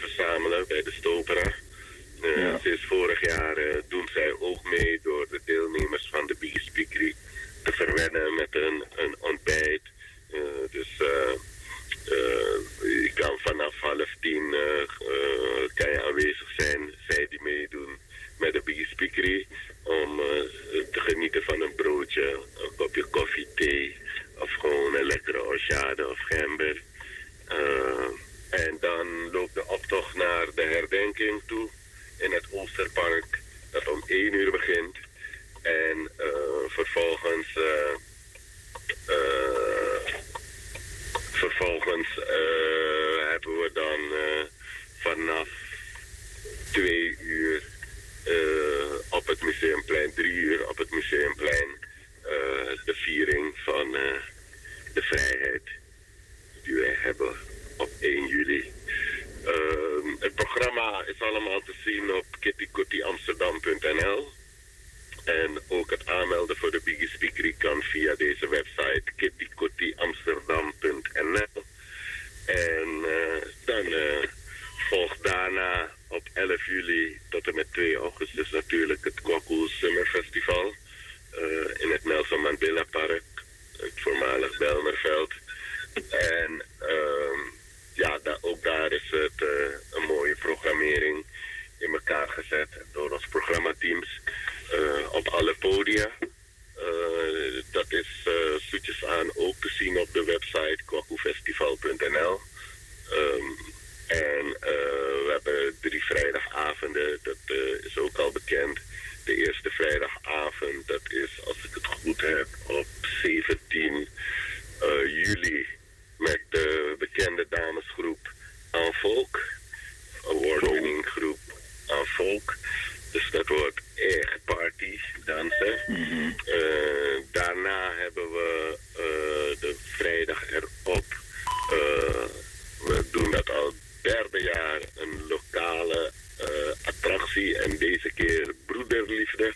verzamelen bij de Stopera. Sinds vorig jaar doen zij ook mee door de deelnemers van de Biggie Speakery te verwennen met een ontbijt. Dus je kan vanaf 9:30 kan je aanwezig zijn, zij die meedoen met de Biggie Speakery, om te genieten van een broodje, een kopje koffie, thee of gewoon een lekkere orchade of gember. En dan loopt de optocht naar de herdenking toe in het Oosterpark, dat om 1 uur begint. En vervolgens hebben we dan vanaf 2 uur op het Museumplein, 3 uur op het Museumplein, de viering van de vrijheid die wij hebben op 1 juli. Het programma is allemaal te zien op kittykoetyamsterdam.nl. En ook het aanmelden voor de Biggie Speakery kan via deze website kittykoetyamsterdam.nl. En dan volgt daarna op 11 juli tot en met 2 augustus natuurlijk het Kwaku Summer Festival in het Nelson Mandela Park, het voormalig Belmerveld. En ook daar is het een mooie programmering in elkaar gezet door ons programmateams op alle podia. Dat is zoetjes aan ook te zien op de website kwakufestival.nl. En we hebben 3 vrijdagavonden, dat is ook al bekend. De eerste vrijdagavond, dat is, als ik het goed heb, op 17 juli met de bekende damesgroep Aan Volk, award-winning groep Aan Volk. Dus dat wordt echt party, dansen. Daarna hebben we de vrijdag erop. We doen dat al 3e jaar, een lokale attractie en deze keer broederliefde.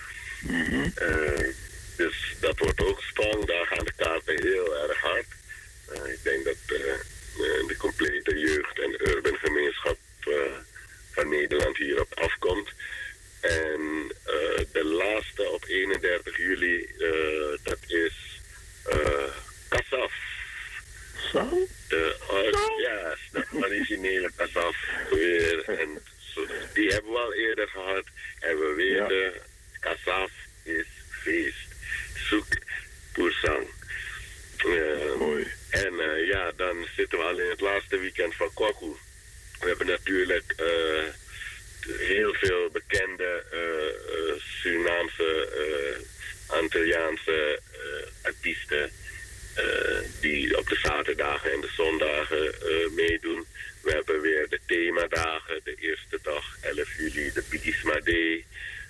Dus dat wordt ook spannend, daar gaan de kaarten heel erg hard. Ik denk dat de complete jeugd- en urban gemeenschap van Nederland hierop afkomt. En de laatste op 31 juli, dat is Kasaf. Zo? De originele Kasaf weer. En die hebben we al eerder gehad. En we weten, Kasaf is feest. Zoek Poersang. Mooi. En dan zitten we al in het laatste weekend van Kwaku. We hebben natuurlijk heel veel bekende Surinaamse, Antilliaanse artiesten die op de zaterdagen en de zondagen meedoen. We hebben weer de themadagen, de eerste dag 11 juli, de Bigisma Day.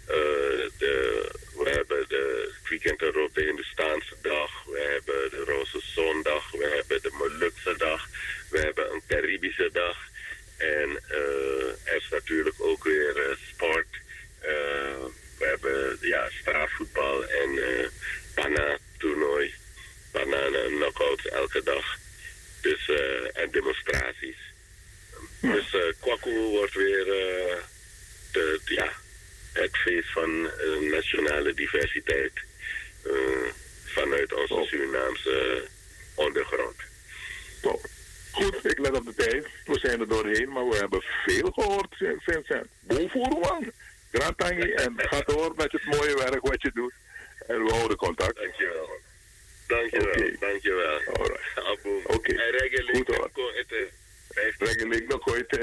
We hebben de weekend erop de Hindustaanse dag, we hebben de Roze Zondag, we hebben de Molukse dag, we hebben een Caribische dag. En er is natuurlijk ook weer sport. We hebben straatvoetbal en Pana-toernooi, Bananen-knockouts elke dag. Dus, en demonstraties. Dus Kwaku wordt weer het feest van nationale diversiteit vanuit onze Surinaamse ondergrond. Top. Goed, ik let op de tijd. We zijn er doorheen, maar we hebben veel gehoord, Vincent. Bovenvoerman, Grantangi, en ga door met het mooie werk wat je doet. En we houden contact. Dankjewel. Dankjewel. Oké. En regeling nog ooit.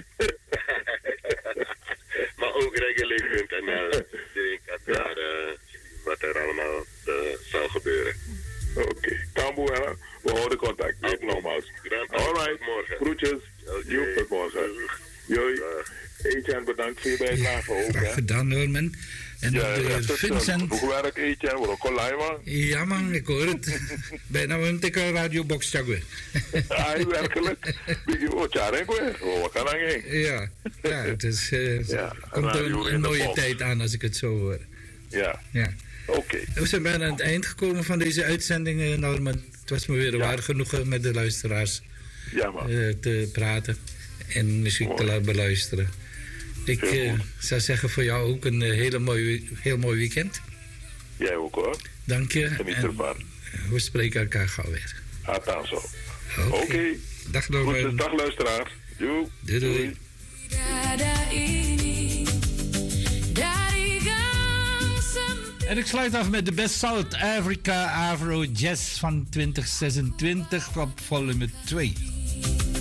Maar ook regeling.nl. Iedereen kan daar wat er allemaal zal gebeuren. Oké. Tamboe, hè? We houden contact. Nogmaals. Alright. Groetjes. Tot morgen. Joi. Etienne, bedankt voor je bijdrage ook. Graag gedaan, Norman. En Vincent. Boekwerk, Etienne, we ook man. Ja, man, ik hoor het. Bijna een dikke radiobox tagwe. Ja, werkelijk. Wat kan dan heen? Ja, het is, komt een mooie tijd aan als ik het zo hoor. Ja. Oké. We zijn bijna aan het eind gekomen van deze uitzending, Norman. Het was me weer waar genoegen met de luisteraars te praten. en muziek te laten beluisteren. Ik zou zeggen voor jou ook een heel mooi weekend. Jij ook hoor. Dank je. Geniet ervan. We spreken elkaar gauw weer. Gaat zo. Oké. Dag Norman. Dag luisteraar. Doei. Doei. En ik sluit af met de Best South Africa Afro Jazz van 2026 op volume 2.